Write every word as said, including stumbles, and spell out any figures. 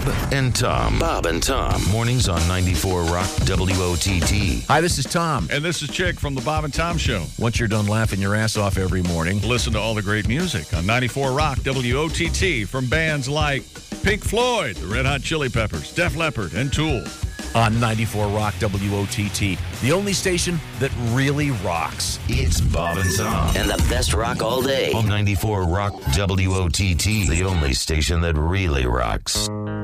Bob and Tom. Bob and Tom. Mornings on ninety-four Rock W O T T. Hi, this is Tom. And this is Chick from the Bob and Tom Show. Once you're done laughing your ass off every morning, listen to all the great music on ninety-four Rock W O T T from bands like Pink Floyd, the Red Hot Chili Peppers, Def Leppard, and Tool. On ninety-four Rock W O T T, the only station that really rocks. It's Bob and Tom. And the best rock all day. On ninety-four Rock W O T T, the only station that really rocks.